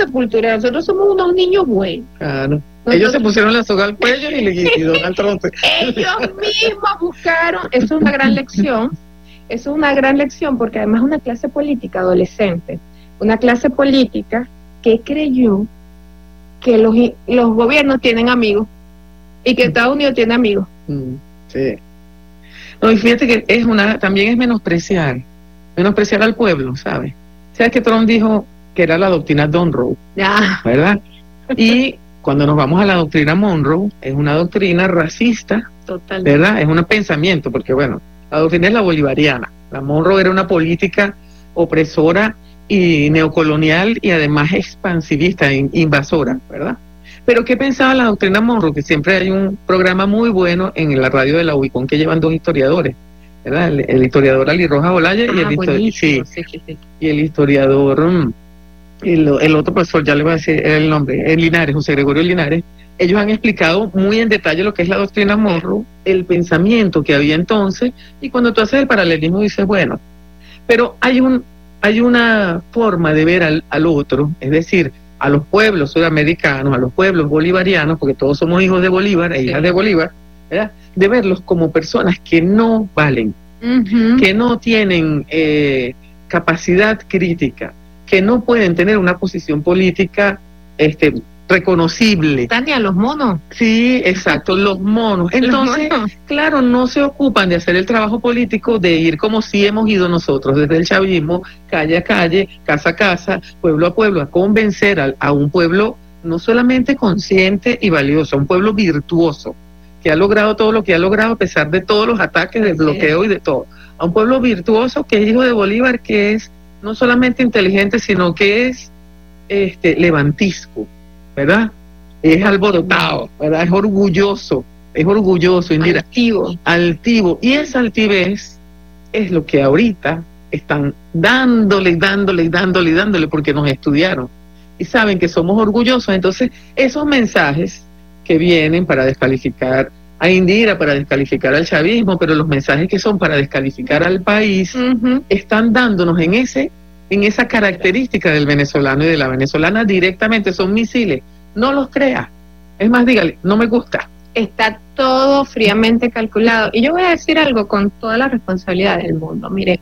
sepultura, nosotros somos unos niños buenos. Claro. Ellos se pusieron la soga al cuello y Donald Trump. Ellos mismos buscaron, eso es una gran lección, porque además es una clase política adolescente, una clase política que creyó que los gobiernos tienen amigos y que Estados Unidos tiene amigos. Sí. No, y fíjate que también es menospreciar al pueblo, ¿sabes? ¿Sabes que Trump dijo que era la doctrina Monroe? ¿Verdad? Y cuando nos vamos a la doctrina Monroe, es una doctrina racista, total, ¿verdad? Es un pensamiento, porque bueno, la doctrina es la bolivariana. La Monroe era una política opresora y neocolonial y además expansivista, invasora, ¿verdad? Pero ¿qué pensaba la doctrina Monroe? Que siempre hay un programa muy bueno en la radio de la UICON que llevan dos historiadores, ¿verdad? El historiador Ali Rojas Olaya y el historiador, el otro profesor, ya le voy a decir el nombre, Linares, José Gregorio Linares. Ellos han explicado muy en detalle lo que es la doctrina Monroe, el pensamiento que había entonces, y cuando tú haces el paralelismo dices, bueno, pero hay una forma de ver al otro, es decir, a los pueblos sudamericanos, a los pueblos bolivarianos, porque todos somos hijos de Bolívar e hijas de Bolívar, ¿verdad? De verlos como personas que no valen, que no tienen capacidad crítica, que no pueden tener una posición política reconocible. Tania, los monos. Sí, exacto, los monos. Entonces, claro, no se ocupan de hacer el trabajo político, de ir como sí hemos ido nosotros, desde el chavismo, calle a calle, casa a casa, pueblo a pueblo, a convencer a un pueblo no solamente consciente y valioso, a un pueblo virtuoso, que ha logrado todo lo que ha logrado a pesar de todos los ataques del bloqueo y de todo. A un pueblo virtuoso que es hijo de Bolívar, que es no solamente inteligente, sino que es levantisco, ¿verdad? Es alborotado, ¿verdad? Es orgulloso, y mira, altivo. Y esa altivez es lo que ahorita están dándole, porque nos estudiaron y saben que somos orgullosos. Entonces, esos mensajes que vienen para descalificar a Indira, para descalificar al chavismo, pero los mensajes que son para descalificar al país, están dándonos en esa característica del venezolano y de la venezolana directamente. Son misiles, no los crea. Es más, dígale, no me gusta. Está todo fríamente calculado. Y yo voy a decir algo con toda la responsabilidad del mundo. Mire,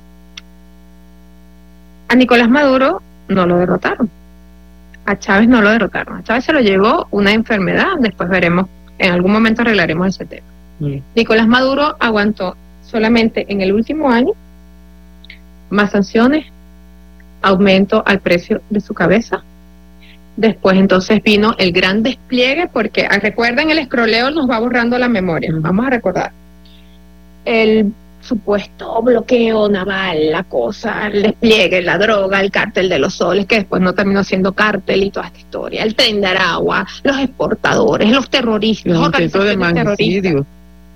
a Nicolás Maduro no lo derrotaron. A Chávez no lo derrotaron. A Chávez se lo llevó una enfermedad. Después veremos, en algún momento arreglaremos ese tema. Nicolás Maduro aguantó solamente en el último año más sanciones, aumento al precio de su cabeza. Después entonces vino el gran despliegue, porque recuerden, el escroleo nos va borrando la memoria. Vamos a recordar el supuesto bloqueo naval, la cosa, el despliegue, la droga, el cártel de los soles, que después no terminó siendo cártel, y toda esta historia, el tren de Aragua, los exportadores, los terroristas, los organizaciones terroristas.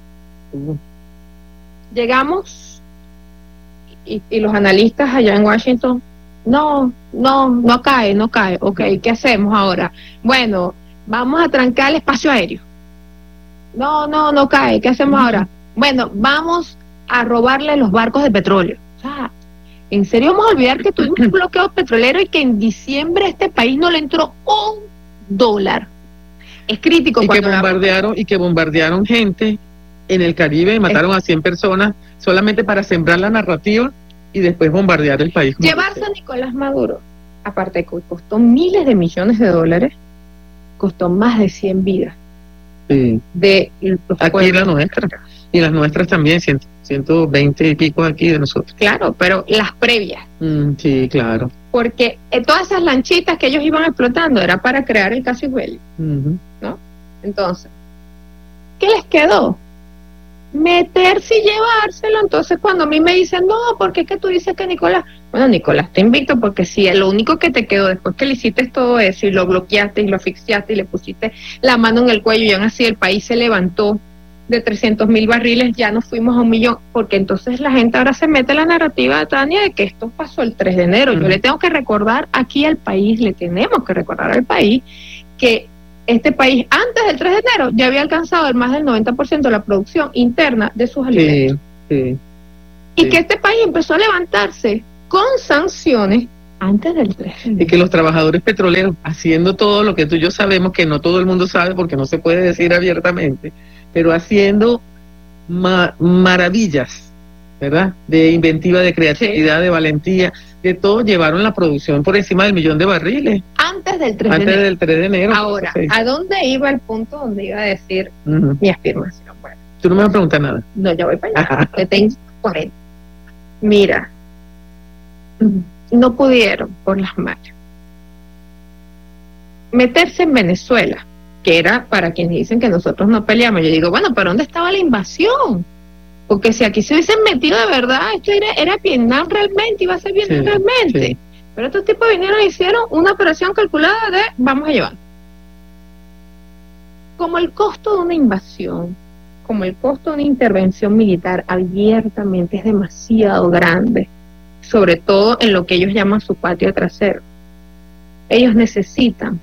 Llegamos y los analistas allá en Washington, no cae, ok, ¿qué hacemos ahora? Bueno, vamos a trancar el espacio aéreo. No cae, ¿qué hacemos ahora? Bueno, vamos a robarle los barcos de petróleo. O sea, ¿en serio vamos a olvidar que tuvimos un bloqueo petrolero y que en diciembre a este país no le entró $1? Es crítico. Y que bombardearon gente en el Caribe y mataron a 100 personas solamente para sembrar la narrativa y después bombardear el país. Llevarse a Nicolás Maduro, aparte de que costó miles de millones de dólares, costó más de 100 vidas. Sí. De los aquí pueblos. La nuestra. Y las nuestras también, 120 y pico aquí de nosotros. Claro, pero las previas. Sí, claro. Porque todas esas lanchitas que ellos iban explotando era para crear el casus belli, ¿no? Entonces, ¿qué les quedó? Meterse y llevárselo. Entonces, cuando a mí me dicen, no, ¿por qué que tú dices que Nicolás? Bueno, Nicolás, te invito, porque si lo único que te quedó después que le hiciste todo eso y lo bloqueaste y lo asfixiaste y le pusiste la mano en el cuello y aún así el país se levantó de 300,000 barriles, ya nos fuimos a 1,000,000, porque entonces la gente ahora se mete la narrativa de Tania de que esto pasó el 3 de enero. Yo le tengo que recordar aquí al país, le tenemos que recordar al país que este país antes del 3 de enero ya había alcanzado el más del 90% de la producción interna de sus alimentos. Y que este país empezó a levantarse con sanciones Antes del 3 de enero. Y que los trabajadores petroleros, haciendo todo lo que tú y yo sabemos, que no todo el mundo sabe porque no se puede decir abiertamente, pero haciendo maravillas, ¿verdad? De inventiva, de creatividad, de valentía, de todo, llevaron la producción por encima del 1.000.000 de barriles. Antes del 3 de enero. Antes del 3 de enero. Ahora, Sí. ¿a dónde iba el punto donde iba a decir mi afirmación? Bueno, tú no me vas a preguntar nada. No, ya voy para allá. Que tengo 40. Mira, no pudieron por las manos meterse en Venezuela, que era para quienes dicen que nosotros no peleamos. Yo digo, bueno, ¿pero dónde estaba la invasión? Porque si aquí se hubiesen metido de verdad, esto era Vietnam realmente, iba a ser Vietnam realmente. Sí. Pero estos tipos vinieron y hicieron una operación calculada de vamos a llevar. Como el costo de una invasión, como el costo de una intervención militar abiertamente es demasiado grande, sobre todo en lo que ellos llaman su patio trasero. Ellos necesitan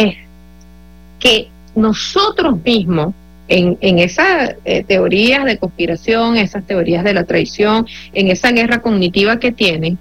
que nosotros mismos, en esas teorías de conspiración, esas teorías de la traición, en esa guerra cognitiva que tienen,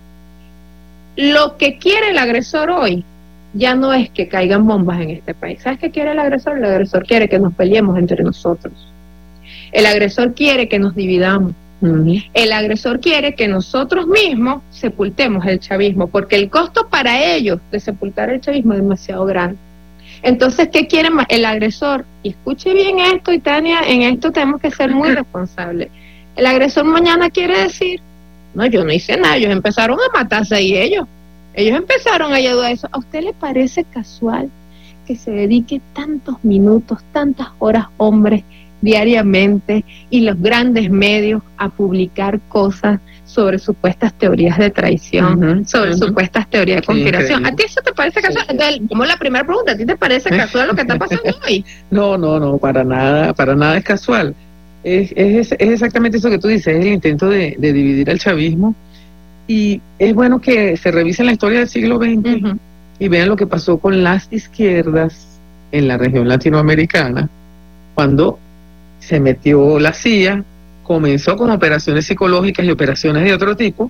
lo que quiere el agresor hoy ya no es que caigan bombas en este país. ¿Sabes qué quiere el agresor? El agresor quiere que nos peleemos entre nosotros. El agresor quiere que nos dividamos. El agresor quiere que nosotros mismos sepultemos el chavismo, porque el costo para ellos de sepultar el chavismo es demasiado grande. Entonces, ¿qué quiere el agresor? Y escuche bien esto, y Tania, en esto tenemos que ser muy responsables. El agresor mañana quiere decir, no, yo no hice nada, ellos empezaron a matarse ahí ellos empezaron a ayudar a eso. ¿A usted le parece casual que se dedique tantos minutos, tantas horas, hombres, diariamente, y los grandes medios a publicar cosas sobre supuestas teorías de traición, sobre supuestas teorías de conspiración? ¿A ti eso te parece casual? Entonces, como la primera pregunta, ¿a ti te parece casual lo que está pasando hoy? No, para nada es casual. Es exactamente eso que tú dices, es el intento de dividir al chavismo, y es bueno que se revisen la historia del siglo XX y vean lo que pasó con las izquierdas en la región latinoamericana, cuando se metió la CIA, comenzó con operaciones psicológicas y operaciones de otro tipo,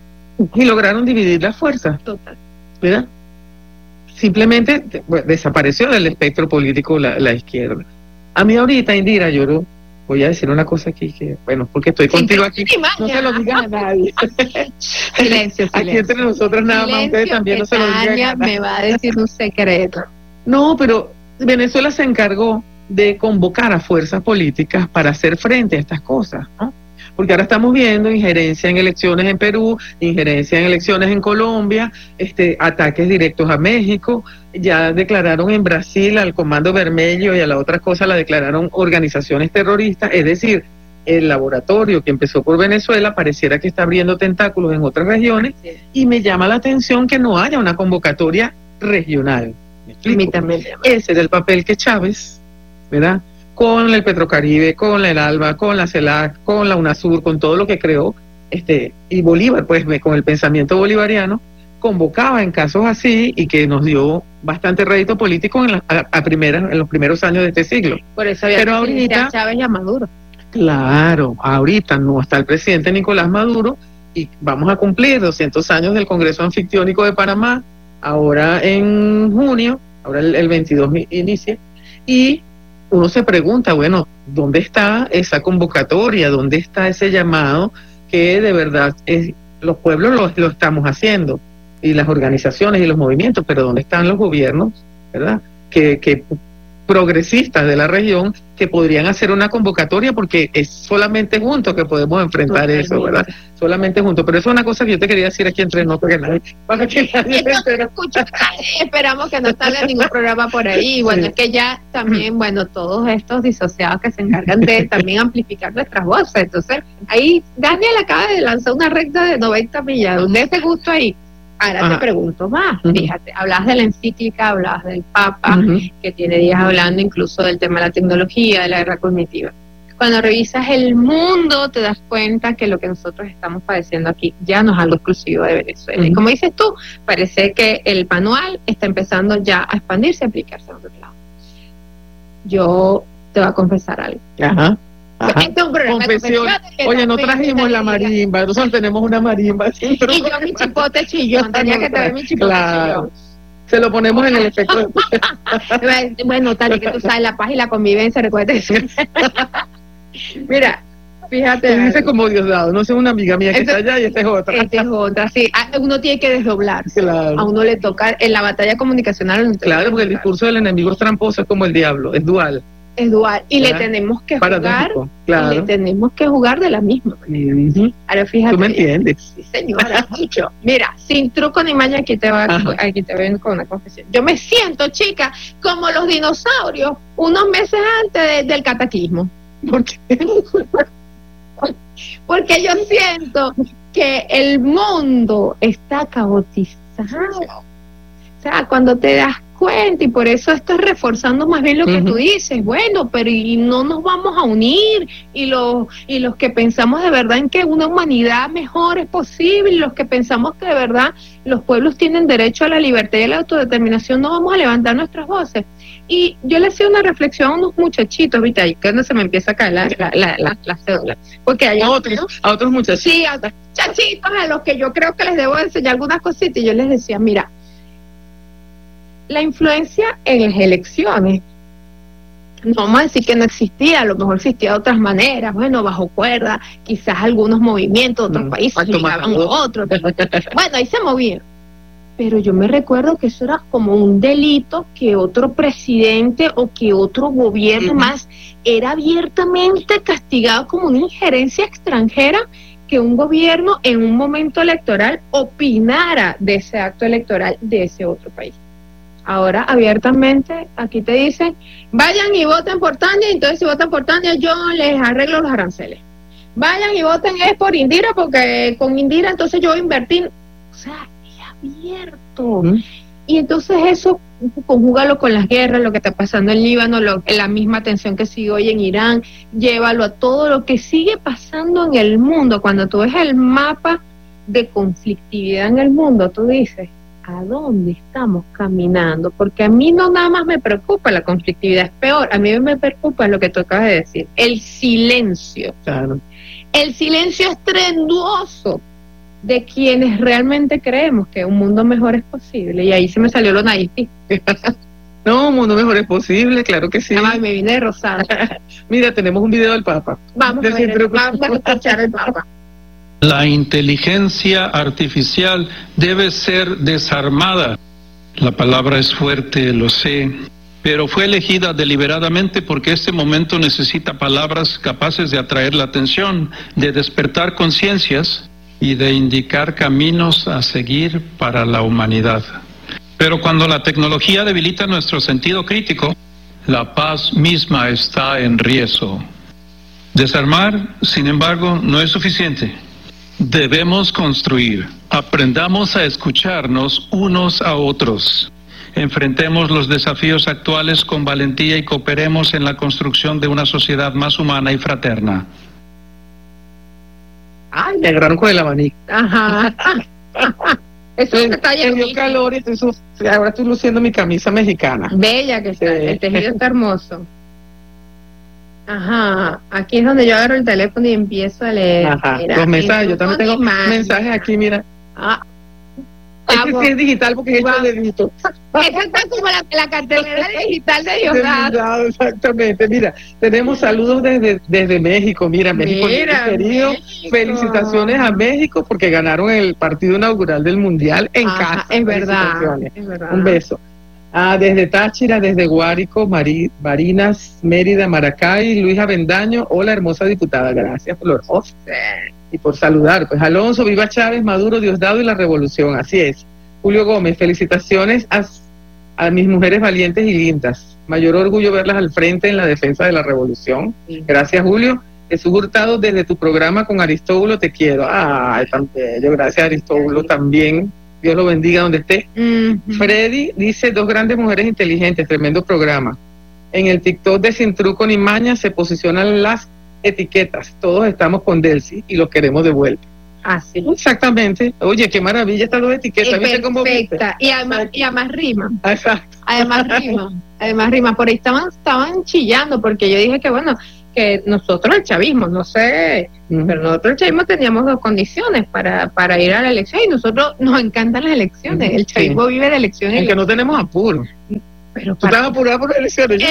y lograron dividir las fuerzas. Total. ¿Verdad? Simplemente desapareció del espectro político la izquierda. A mí ahorita, Indira, yo voy a decir una cosa aquí, que bueno, porque estoy contigo aquí, no se lo digas a nadie. Silencio. Aquí entre nosotros nada más, ustedes también no se lo digan a nadie. Me va a decir un secreto. No, pero Venezuela se encargó de convocar a fuerzas políticas para hacer frente a estas cosas, ¿no? Porque ahora estamos viendo injerencia en elecciones en Perú, injerencia en elecciones en Colombia, ataques directos a México. Ya declararon en Brasil al Comando Vermelho, y a la otra cosa la declararon organizaciones terroristas. Es decir, el laboratorio que empezó por Venezuela pareciera que está abriendo tentáculos en otras regiones, y me llama la atención que no haya una convocatoria regional. A mí también. Ese era el papel que Chávez, ¿verdad?, con el Petrocaribe, con el ALBA, con la CELAC, con la UNASUR, con todo lo que creó, y Bolívar, pues con el pensamiento bolivariano, convocaba en casos así, y que nos dio bastante rédito político en los primeros años de este siglo. Por eso había Pero ahorita, a Chávez y a Maduro. Claro, ahorita no está el presidente Nicolás Maduro, y vamos a cumplir 200 años del Congreso Anfictiónico de Panamá, ahora en junio, ahora el 22 inicia, y uno se pregunta, bueno, ¿dónde está esa convocatoria? ¿Dónde está ese llamado que de verdad los pueblos lo estamos haciendo, y las organizaciones y los movimientos, pero ¿dónde están los gobiernos, verdad, que progresistas de la región, que podrían hacer una convocatoria? Porque es solamente juntos que podemos enfrentar eso, ¿verdad? Solamente juntos. Pero eso es una cosa que yo te quería decir aquí entre nosotros, para que nadie esperamos que no salga ningún programa por ahí. Bueno, es que ya también, bueno, todos estos disociados que se encargan de también amplificar nuestras voces. Entonces, ahí Daniel acaba de lanzar una recta de 90 millas. ¿Dónde ese gusto ahí? Ahora te pregunto más, fíjate, hablas de la encíclica, hablas del Papa, que tiene días hablando incluso del tema de la tecnología, de la guerra cognitiva. Cuando revisas el mundo, te das cuenta que lo que nosotros estamos padeciendo aquí ya no es algo exclusivo de Venezuela. Y como dices tú, parece que el manual está empezando ya a expandirse y aplicarse a otro lado. Yo te voy a confesar algo. Este es un programa confesión. Oye, no trajimos la marimba, nosotros tenemos una marimba. Y yo mi chipote chillón, tenía que traer mi chipote chillón. Se lo ponemos en el efecto. Bueno, tal que tú sabes, la paz y la convivencia, recuerda eso. Mira, fíjate. Tú dices como Diosdado, no sé, una amiga mía que está allá y esta es otra. Esta es otra, sí. Uno tiene que desdoblarse. Claro. A uno le toca, en la batalla comunicacional. Claro, porque el discurso del enemigo es tramposo, es como el diablo, es dual. Es dual. Y le tenemos que jugar. Claro. Y le tenemos que jugar de la misma manera. Ahora fíjate. Tú me entiendes. Sí, señora, mucho. Mira, sin truco ni maña, aquí te ven con una confesión. Yo me siento, chica, como los dinosaurios unos meses antes del cataquismo. ¿Por qué? Porque yo siento que el mundo está caotizado. O sea, cuando te das cuenta, y por eso esto es reforzando más bien lo que tú dices, bueno, pero y no nos vamos a unir, y los que pensamos de verdad en que una humanidad mejor es posible, y los que pensamos que de verdad los pueblos tienen derecho a la libertad y a la autodeterminación, no vamos a levantar nuestras voces. Y yo le hacía una reflexión a unos muchachitos, ahorita ahí que no se me empieza a caer la cédula, porque hay a otros muchachitos. Sí, a otros muchachitos a los que yo creo que les debo enseñar algunas cositas, y yo les decía, mira, la influencia en las elecciones, no vamos a decir que no existía, a lo mejor existía de otras maneras, bueno, bajo cuerda, quizás algunos movimientos de otros países ligaban a otros, bueno, ahí se movían. Pero yo me recuerdo que eso era como un delito que otro presidente o que otro gobierno más era abiertamente castigado como una injerencia extranjera, que un gobierno en un momento electoral opinara de ese acto electoral de ese otro país. Ahora abiertamente aquí te dicen, vayan y voten por Tania, entonces si votan por Tania yo les arreglo los aranceles. Vayan y voten es por Indira, porque con Indira entonces yo voy a invertir. O sea, es abierto. Y entonces eso, conjúgalo con las guerras, lo que está pasando en Líbano, la misma tensión que sigue hoy en Irán, llévalo a todo lo que sigue pasando en el mundo. Cuando tú ves el mapa de conflictividad en el mundo, tú dices, ¿a dónde estamos caminando? Porque a mí no nada más me preocupa la conflictividad, es peor, a mí me preocupa lo que tú acabas de decir, el silencio. Claro. El silencio estruendoso de quienes realmente creemos que un mundo mejor es posible, y ahí se me salió lo naif. No, un mundo mejor es posible, claro que sí. Ay, me vine de rosada. Mira, tenemos un video del Papa. Vamos a escuchar el Papa. La inteligencia artificial debe ser desarmada. La palabra es fuerte, lo sé, pero fue elegida deliberadamente porque este momento necesita palabras capaces de atraer la atención, de despertar conciencias y de indicar caminos a seguir para la humanidad. Pero cuando la tecnología debilita nuestro sentido crítico, la paz misma está en riesgo. Desarmar, sin embargo, no es suficiente. Debemos construir. Aprendamos a escucharnos unos a otros. Enfrentemos los desafíos actuales con valentía y cooperemos en la construcción de una sociedad más humana y fraterna. Ay, me agarraron con el abanico. Ajá. Eso está lleno. Me dio calor y ahora estoy luciendo mi camisa mexicana. Bella que está, el tejido está hermoso. Ajá, aquí es donde yo agarro el teléfono y empiezo a leer. Ajá, mira, los mensajes, yo también tengo mensajes aquí, mira. Este sí es digital porque es hecho de dedito. Esa está como la cartelera digital de Diosdado. Exactamente, mira, tenemos saludos desde México, mira, México querido, felicitaciones a México porque ganaron el partido inaugural del Mundial en casa. Es verdad. Un beso. Desde Táchira, desde Guárico, Barinas, Mérida, Maracay, Luis Avendaño, hola hermosa diputada, gracias por los hosts y por saludar. Pues Alonso, viva Chávez, Maduro, Diosdado y la revolución, así es. Julio Gómez, felicitaciones a mis mujeres valientes y lindas, mayor orgullo verlas al frente en la defensa de la revolución. Gracias Julio. Jesús Hurtado, desde tu programa con Aristóbulo te quiero. Ay, tan bello, gracias Aristóbulo también. Dios lo bendiga donde esté. Freddy dice, 2 grandes mujeres inteligentes, tremendo programa. En el TikTok de Sin Truco ni Maña se posicionan las etiquetas. Todos estamos con Delcy y los queremos de vuelta. Así. Exactamente. Oye, qué maravilla estas 2 etiquetas. ¿Viste cómo viste? Y además riman. Exacto. Además rima. Por ahí estaban chillando porque yo dije que bueno, que nosotros el chavismo, no sé, pero nosotros el chavismo teníamos dos condiciones para ir a la elección, y nosotros nos encantan las elecciones, el chavismo vive de elecciones. En que no tenemos apuro. Pero tú estás apurada por las elecciones.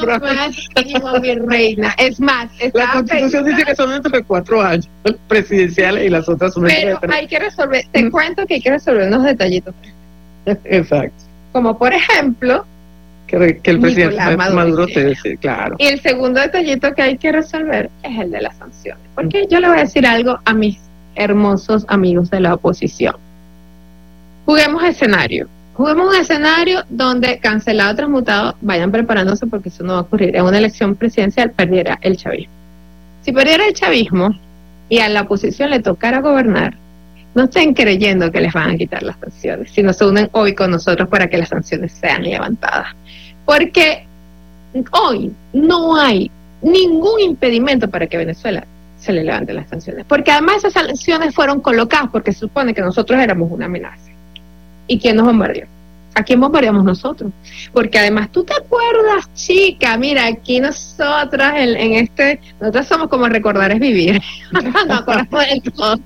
Mi reina. Es más, la Constitución dice que son entre 4 años presidenciales y las otras son entre 3. Pero hay que resolver, te cuento que hay que resolver unos detallitos. Exacto. Como por ejemplo, que el presidente Maduro te dice, claro. Y el segundo detallito que hay que resolver es el de las sanciones. Porque yo le voy a decir algo a mis hermosos amigos de la oposición. Juguemos un escenario donde cancelado, transmutado, vayan preparándose porque eso no va a ocurrir. En una elección presidencial perdiera el chavismo. Si perdiera el chavismo y a la oposición le tocara gobernar, no estén creyendo que les van a quitar las sanciones, sino se unen hoy con nosotros para que las sanciones sean levantadas. Porque hoy no hay ningún impedimento para que Venezuela se le levanten las sanciones. Porque además esas sanciones fueron colocadas porque se supone que nosotros éramos una amenaza. ¿Y quién nos bombardeó? ¿A quién bombardeamos nosotros? Porque además, ¿tú te acuerdas, chica? Mira, aquí nosotros nosotros somos como recordar es vivir. No acordamos de todo.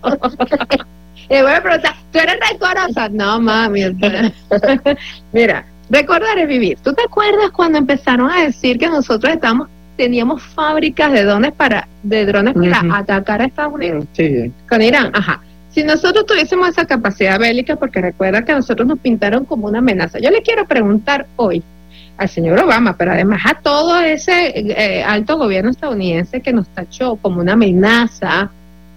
Y voy a preguntar, ¿tú eres rencorosa? No, mami. Mira, recordar es vivir. ¿Tú te acuerdas cuando empezaron a decir que nosotros teníamos fábricas de drones para atacar a Estados Unidos? Sí. Con Irán, ajá. Si nosotros tuviésemos esa capacidad bélica, porque recuerda que nosotros nos pintaron como una amenaza. Yo le quiero preguntar hoy al señor Obama, pero además a todo ese alto gobierno estadounidense que nos tachó como una amenaza.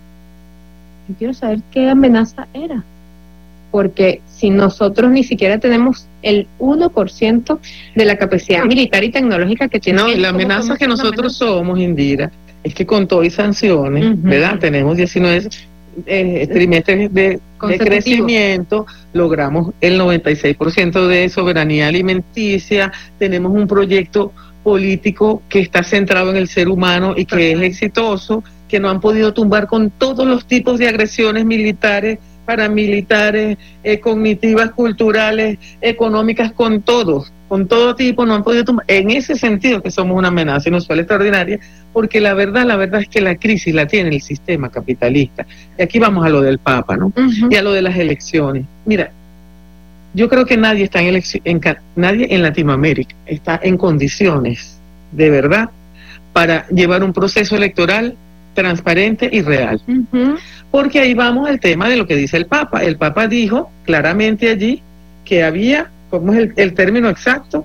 Yo quiero saber qué amenaza era. Porque si nosotros ni siquiera tenemos el 1% de la capacidad militar y tecnológica que tiene. No, y la amenaza que nosotros somos, Indira, es que con todo y sanciones, ¿verdad? Tenemos 19 trimestres de crecimiento, logramos el 96% de soberanía alimenticia, tenemos un proyecto político que está centrado en el ser humano y que es exitoso, que no han podido tumbar con todos los tipos de agresiones militares, paramilitares, cognitivas, culturales, económicas, con todo tipo, no han podido tumbar. En ese sentido que somos una amenaza inusual extraordinaria, porque la verdad es que la crisis la tiene el sistema capitalista. Y aquí vamos a lo del Papa, ¿no? Y a lo de las elecciones. Mira, yo creo que nadie está nadie en Latinoamérica está en condiciones de verdad para llevar un proceso electoral transparente y real. Porque ahí vamos al tema de lo que dice el Papa. El Papa dijo claramente allí que había, ¿cómo es el término exacto?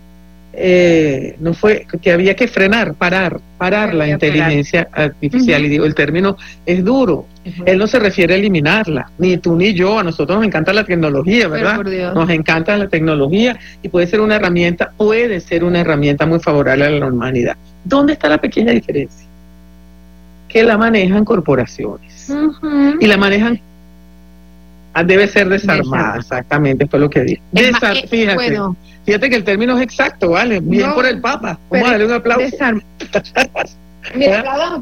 No fue que había que parar la inteligencia artificial. Y digo, el término es duro. Él no se refiere a eliminarla, ni tú ni yo. A nosotros nos encanta la tecnología, ¿verdad? Nos encanta la tecnología y puede ser una herramienta muy favorable a la humanidad. ¿Dónde está la pequeña diferencia? Que la manejan corporaciones y la manejan, debe ser desarmada, exactamente, fue lo que dije. Fíjate que el término es exacto, ¿vale? Bien por el Papa. Vamos a darle un aplauso. Mira,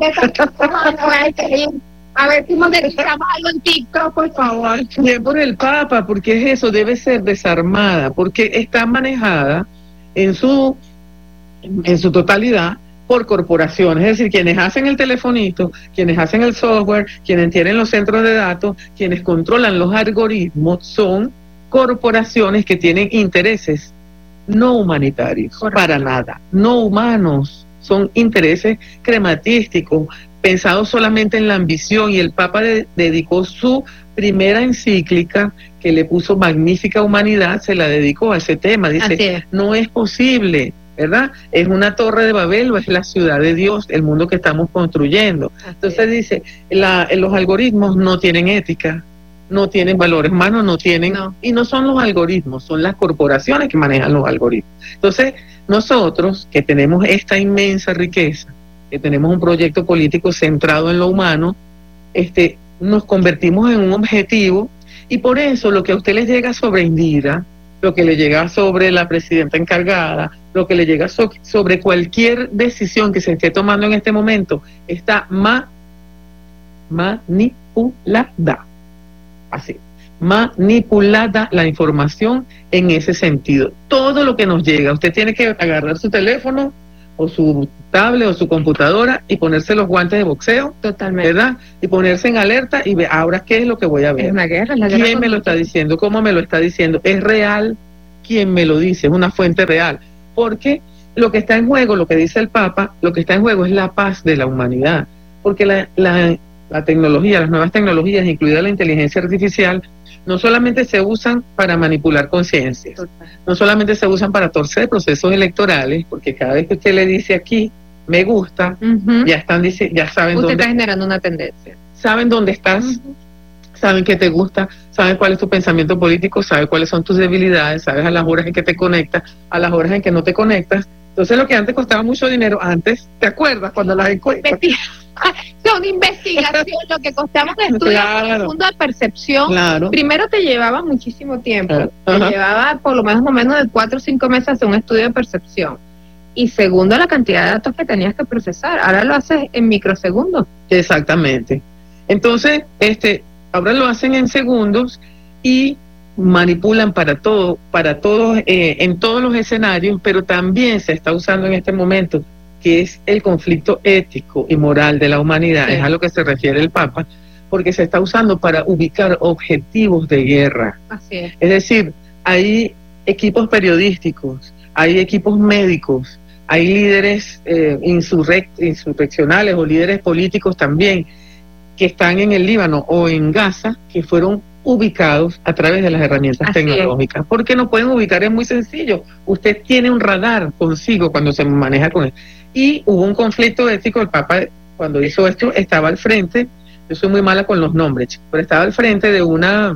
a ver si monetizamos algo en TikTok, por favor. Bien por el Papa, porque es eso, debe ser desarmada, porque está manejada en su totalidad por corporaciones, es decir, quienes hacen el telefonito, quienes hacen el software, quienes tienen los centros de datos, quienes controlan los algoritmos, son corporaciones que tienen intereses no humanitarios, para nada, no humanos, son intereses crematísticos, pensados solamente en la ambición, y el Papa dedicó su primera encíclica, que le puso Magnífica Humanidad, se la dedicó a ese tema, dice, no es posible, ¿verdad? Es una torre de Babel o es la ciudad de Dios, el mundo que estamos construyendo. Entonces dice, los algoritmos no tienen ética, no tienen valores humanos, y no son los algoritmos, son las corporaciones que manejan los algoritmos. Entonces, nosotros que tenemos esta inmensa riqueza, que tenemos un proyecto político centrado en lo humano, nos convertimos en un objetivo, y por eso lo que a usted le llega sobre Indira, lo que le llega sobre la presidenta encargada, lo que le llega sobre cualquier decisión que se esté tomando en este momento, está manipulada. Así, manipulada la información en ese sentido. Todo lo que nos llega, usted tiene que agarrar su teléfono, o su tablet o su computadora y ponerse los guantes de boxeo. Totalmente. ¿Verdad? Y ponerse en alerta y ver, ahora qué es lo que voy a ver. Es una guerra, es la guerra. ¿Quién me lo está diciendo? ¿Cómo me lo está diciendo? ¿Es real quien me lo dice? Es una fuente real. Porque lo que está en juego, lo que dice el Papa, lo que está en juego es la paz de la humanidad. Porque la tecnología, las nuevas tecnologías, incluida la inteligencia artificial, no solamente se usan para manipular conciencias, no solamente se usan para torcer procesos electorales, porque cada vez que usted le dice aquí, me gusta, ya saben usted está generando una tendencia. Saben dónde estás, saben qué te gusta, saben cuál es tu pensamiento político, saben cuáles son tus debilidades, sabes a las horas en que te conectas, a las horas en que no te conectas. Entonces lo que antes costaba mucho dinero, antes, ¿te acuerdas? Cuando las encuestas... Una investigación, lo que costaba un estudio profundo de percepción, primero te llevaba muchísimo tiempo, te llevaba por lo menos de 4 o 5 meses hacer un estudio de percepción, y segundo, la cantidad de datos que tenías que procesar, ahora lo haces en microsegundos. Exactamente. Entonces, ahora lo hacen en segundos y manipulan para todo, en todos los escenarios, pero también se está usando en este momento, que es el conflicto ético y moral de la humanidad, es a lo que se refiere el Papa, porque se está usando para ubicar objetivos de guerra. Así es. Es decir, hay equipos periodísticos, hay equipos médicos, hay líderes insurreccionales o líderes políticos también que están en el Líbano o en Gaza, que fueron ubicados a través de las herramientas tecnológicas. ¿Por qué no pueden ubicar? Es muy sencillo. Usted tiene un radar consigo cuando se maneja con él. Y hubo un conflicto ético. El Papa, cuando hizo esto, estaba al frente, yo soy muy mala con los nombres, pero estaba al frente de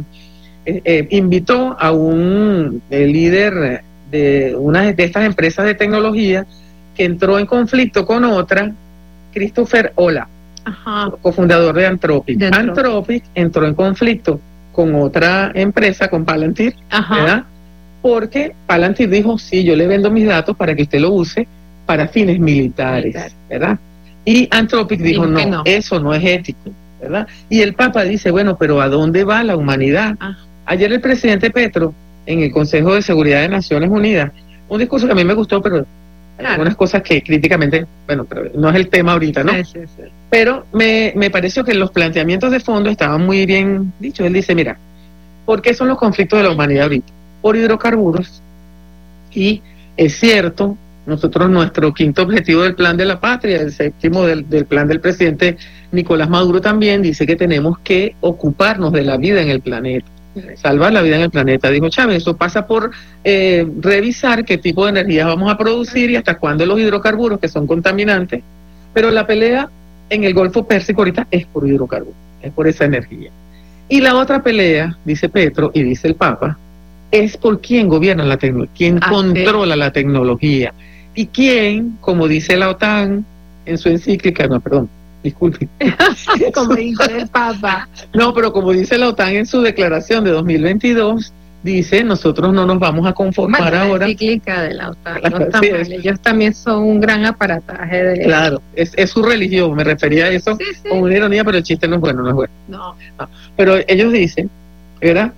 invitó a un líder de una de estas empresas de tecnología que entró en conflicto con otra, Christopher Olah, cofundador de Anthropic. Anthropic entró en conflicto con otra empresa, con Palantir, ¿verdad? Porque Palantir dijo, sí, yo le vendo mis datos para que usted lo use para fines militares, ¿verdad? Y Anthropic dijo, no, eso no es ético, ¿verdad? Y el Papa dice, bueno, pero ¿a dónde va la humanidad? Ayer el presidente Petro, en el Consejo de Seguridad de Naciones Unidas, un discurso que a mí me gustó, pero hay algunas cosas que críticamente, bueno, pero no es el tema ahorita, ¿no? Sí. Pero me pareció que los planteamientos de fondo estaban muy bien dichos. Él dice, mira, ¿por qué son los conflictos de la humanidad ahorita? Por hidrocarburos. Y es cierto, nuestro quinto objetivo del Plan de la Patria, el séptimo del plan del presidente Nicolás Maduro también, dice que tenemos que ocuparnos de la vida en el planeta, salvar la vida en el planeta. Dijo Chávez, eso pasa por revisar qué tipo de energía vamos a producir y hasta cuándo los hidrocarburos, que son contaminantes. Pero la pelea en el Golfo Pérsico ahorita es por hidrocarburos, es por esa energía. Y la otra pelea, dice Petro y dice el Papa, es por quién gobierna la tecnología, quién controla la tecnología y quién, como dice la OTAN en su encíclica, disculpe. Como dijo el Papa. No, pero como dice la OTAN en su declaración de 2022, dice, nosotros no nos vamos a conformar ahora. La encíclica de la OTAN, no está mal. Ellos también son un gran aparataje de... Claro, es su religión, me refería a eso con una ironía, pero el chiste no es bueno, No. Pero ellos dicen, ¿verdad?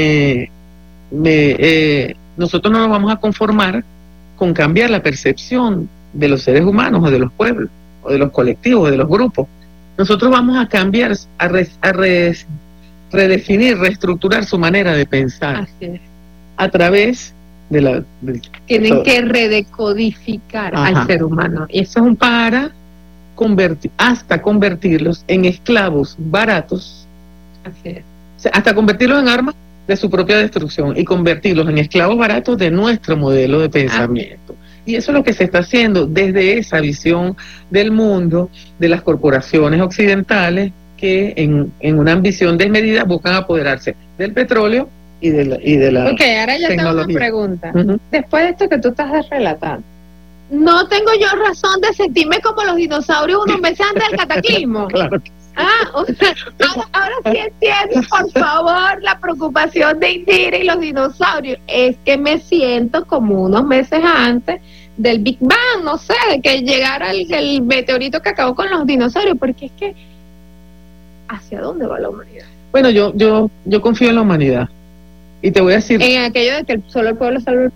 Nosotros no nos vamos a conformar con cambiar la percepción de los seres humanos o de los pueblos o de los colectivos, de los grupos. Nosotros vamos a cambiar, a redefinir, reestructurar su manera de pensar a través de tienen que redecodificar al ser humano, y eso es para convertirlos en esclavos baratos, hasta convertirlos en armas de su propia destrucción y convertirlos en esclavos baratos de nuestro modelo de pensamiento. Y eso es lo que se está haciendo desde esa visión del mundo, de las corporaciones occidentales que en una ambición desmedida buscan apoderarse del petróleo y de la Ok, ahora yo tengo una pregunta. Después de esto que tú estás relatando, ¿no tengo yo razón de sentirme como los dinosaurios unos meses antes del cataclismo? Claro. Ahora sí entiendo, por favor, la preocupación de Indira y los dinosaurios. Es que me siento como unos meses antes del Big Bang, no sé, de que llegara el meteorito que acabó con los dinosaurios, porque es que ¿hacia dónde va la humanidad? Bueno, yo confío en la humanidad y te voy a decir... En aquello de que solo el pueblo salva el pueblo.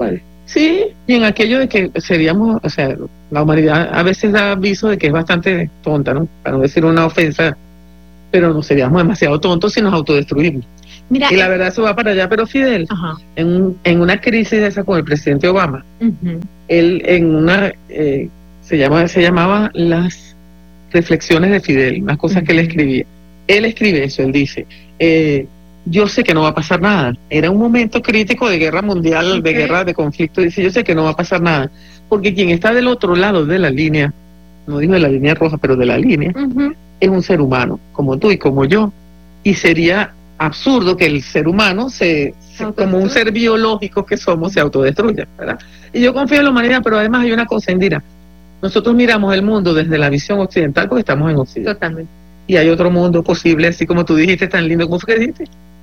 Sí, y en aquello de que seríamos, o sea, la humanidad a veces da aviso de que es bastante tonta, ¿no? Para no decir una ofensa, pero no seríamos demasiado tontos si nos autodestruimos. Mira, y la verdad eso va para allá, pero Fidel, en una crisis de esa con el presidente Obama, él en una, se llamaba Las Reflexiones de Fidel, unas cosas que él escribía. Él escribe eso, él dice, yo sé que no va a pasar nada. Era un momento crítico de guerra mundial, de guerra, de conflicto. Dice, yo sé que no va a pasar nada. Porque quien está del otro lado de la línea, no digo de la línea roja, pero de la línea, es un ser humano, como tú y como yo. Y sería absurdo que el ser humano, como un ser biológico que somos, se autodestruya, ¿verdad? Y yo confío en la humanidad, pero además hay una cosa, Indira. Nosotros miramos el mundo desde la visión occidental porque estamos en Occidente. Totalmente. Y hay otro mundo posible, así como tú dijiste, tan lindo. ¿Cómo fue que dijiste?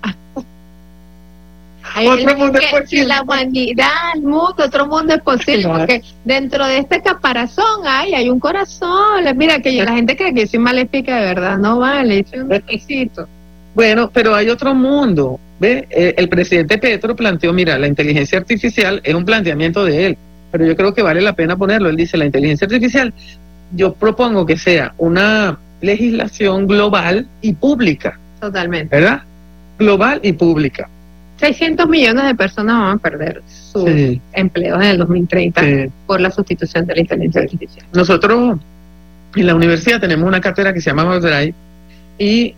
Otro mundo es posible. La humanidad, el mundo, otro mundo es posible, claro. Porque dentro de este caparazón hay un corazón. Mira, que la gente cree que soy maléfica, de verdad, no vale, es un requisito. Bueno, pero hay otro mundo, ¿ve? El presidente Petro planteó, mira, la inteligencia artificial es un planteamiento de él, pero yo creo que vale la pena ponerlo. Él dice, la inteligencia artificial, yo propongo que sea una legislación global y pública. Totalmente. ¿Verdad? Global y pública. 600 millones de personas van a perder sus empleos en el 2030 por la sustitución de la inteligencia artificial. Nosotros en la universidad tenemos una cátedra que se llama Drive y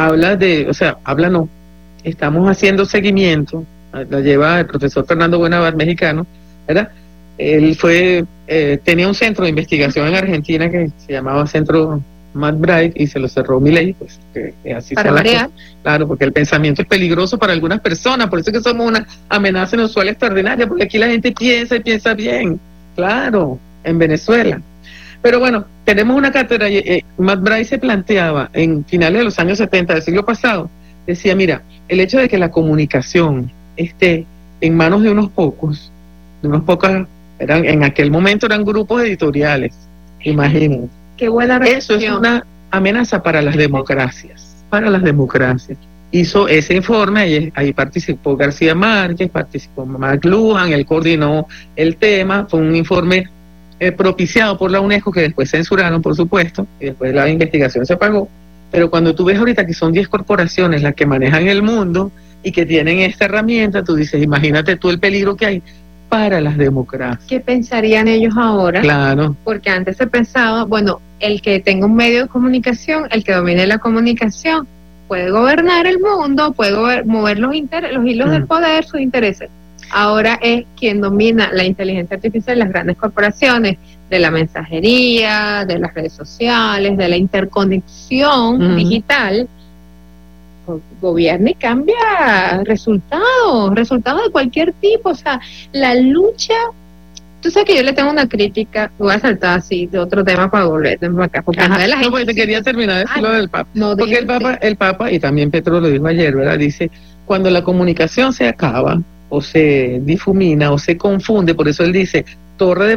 estamos haciendo seguimiento, la lleva el profesor Fernando Buenabad, mexicano, ¿verdad? Él tenía un centro de investigación en Argentina que se llamaba Centro Matt Bright y se lo cerró Milei, pues que así para variar. Claro, porque el pensamiento es peligroso para algunas personas, por eso es que somos una amenaza inusual extraordinaria, porque aquí la gente piensa y piensa bien, claro, en Venezuela. Pero bueno, tenemos una cátedra, Matt Bright se planteaba en finales de los años 70 del siglo pasado, decía, mira, el hecho de que la comunicación esté en manos de unos pocos, en aquel momento eran grupos editoriales, imagínense. Qué buena reflexión. Eso es una amenaza para las democracias, Hizo ese informe, ahí participó García Márquez, participó McLuhan, él coordinó el tema, fue un informe propiciado por la UNESCO, que después censuraron, por supuesto, y después la investigación se apagó, pero cuando tú ves ahorita que son 10 corporaciones las que manejan el mundo y que tienen esta herramienta, tú dices, imagínate tú el peligro que hay para las democracias. ¿Qué pensarían ellos ahora? Claro. Porque antes se pensaba, bueno, el que tenga un medio de comunicación, el que domine la comunicación, puede gobernar el mundo, puede mover los hilos del poder, sus intereses. Ahora es quien domina la inteligencia artificial, las grandes corporaciones, de la mensajería, de las redes sociales, de la interconexión digital, gobierna y cambia resultados de cualquier tipo. O sea, la lucha, tú sabes que yo le tengo una crítica, voy a saltar así de otro tema para volver acá, porque porque te quería terminar de decir lo del Papa, porque el Papa, y también Petro lo dijo ayer, ¿verdad? Dice, cuando la comunicación se acaba, o se difumina, o se confunde, por eso él dice, torre de